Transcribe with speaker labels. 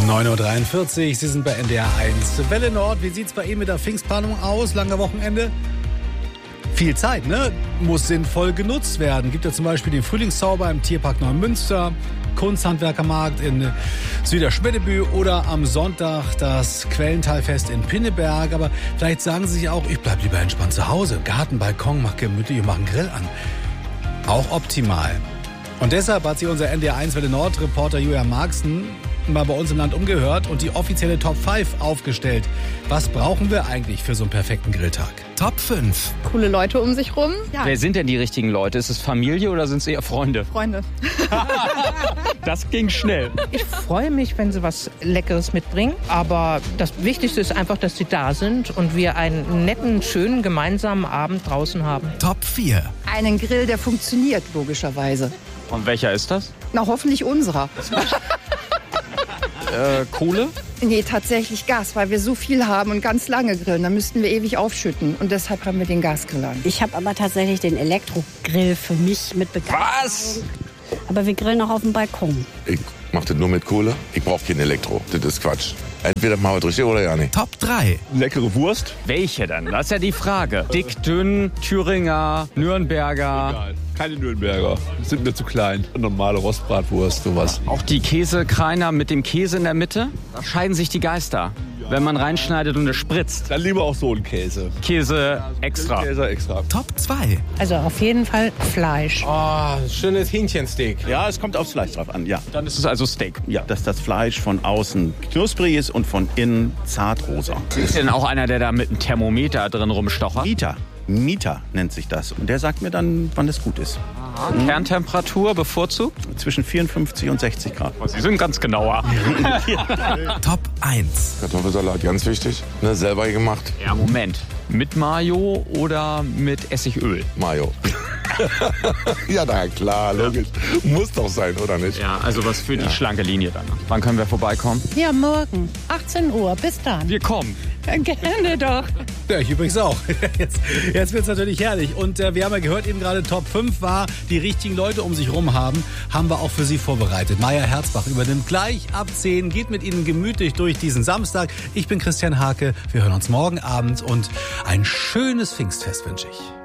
Speaker 1: 9.43 Uhr, Sie sind bei NDR 1. Welle Nord, wie sieht's bei Ihnen mit der Pfingstplanung aus? Lange Wochenende? Viel Zeit, ne? Muss sinnvoll genutzt werden. Gibt ja zum Beispiel den Frühlingszauber im Tierpark Neumünster, Kunsthandwerkermarkt in Süderschmettebü oder am Sonntag das Quellentalfest in Pinneberg. Aber vielleicht sagen Sie sich auch, ich bleib lieber entspannt zu Hause. Garten, Balkon, mach gemütlich und mach einen Grill an. Auch optimal. Und deshalb hat sich unser NDR 1 Welle Nord Reporter Julia Marxen mal bei uns im Land umgehört und die offizielle Top 5 aufgestellt. Was brauchen wir eigentlich für so einen perfekten Grilltag?
Speaker 2: Top 5.
Speaker 3: Coole Leute um sich rum.
Speaker 4: Ja. Wer sind denn die richtigen Leute? Ist es Familie oder sind es eher Freunde?
Speaker 3: Freunde.
Speaker 4: Das ging schnell.
Speaker 5: Ich freue mich, wenn sie was Leckeres mitbringen. Aber das Wichtigste ist einfach, dass sie da sind und wir einen netten, schönen gemeinsamen Abend draußen haben.
Speaker 2: Top 4.
Speaker 6: Einen Grill, der funktioniert, logischerweise.
Speaker 4: Und welcher ist das?
Speaker 6: Na, hoffentlich unserer.
Speaker 4: Kohle?
Speaker 6: Nee, tatsächlich Gas, weil wir so viel haben und ganz lange grillen. Da müssten wir ewig aufschütten. Und deshalb haben wir den Gasgrill an.
Speaker 7: Ich habe aber tatsächlich den Elektrogrill für mich mit Begeisterung.
Speaker 4: Was?
Speaker 7: Aber wir grillen auch auf dem Balkon.
Speaker 8: Ich mache das nur mit Kohle. Ich brauche kein Elektro. Das ist Quatsch. Entweder machen wir es richtig oder ja nicht.
Speaker 2: Top 3.
Speaker 9: Leckere Wurst?
Speaker 4: Welche denn? Das ist ja die Frage. Dick, dünn, Thüringer, Nürnberger.
Speaker 9: Egal. Keine Nürnberger. Sind mir zu klein. Normale Rostbratwurst, sowas.
Speaker 4: Auch die Käsekreiner mit dem Käse in der Mitte. Da scheiden sich die Geister. Wenn man reinschneidet und es spritzt.
Speaker 9: Dann lieber auch so einen Käse.
Speaker 4: Käse extra.
Speaker 9: Käse extra.
Speaker 2: Top 2.
Speaker 5: Also auf jeden Fall Fleisch.
Speaker 10: Oh, schönes Hähnchensteak.
Speaker 11: Ja, es kommt aufs Fleisch drauf an, ja.
Speaker 4: Dann ist es also Steak.
Speaker 11: Ja, dass das Fleisch von außen knusprig ist und von innen zartrosa.
Speaker 4: Ist denn auch einer, der da mit einem Thermometer drin rumstochert?
Speaker 11: Mieter nennt sich das. Und der sagt mir dann, wann es gut ist.
Speaker 4: Kerntemperatur bevorzugt?
Speaker 11: Zwischen 54 und 60 Grad.
Speaker 4: Sie sind ganz genauer.
Speaker 2: Top 1.
Speaker 8: Kartoffelsalat, ganz wichtig. Ne, selber gemacht.
Speaker 4: Ja, Moment. Mit Mayo oder mit Essigöl?
Speaker 8: Mayo. Ja, na klar, logisch. Muss doch sein, oder nicht?
Speaker 4: Ja, also was für die schlanke Linie dann. Wann können wir vorbeikommen?
Speaker 5: Ja, morgen. 18 Uhr. Bis dann.
Speaker 4: Wir kommen.
Speaker 5: Gerne doch.
Speaker 1: Ja, ich übrigens auch. Jetzt wird's natürlich herrlich. Und wir haben ja gehört, eben gerade Top 5 war, die richtigen Leute um sich rum haben wir auch für Sie vorbereitet. Maja Herzbach übernimmt gleich ab 10, geht mit Ihnen gemütlich durch diesen Samstag. Ich bin Christian Hake. Wir hören uns morgen Abend und ein schönes Pfingstfest wünsche ich.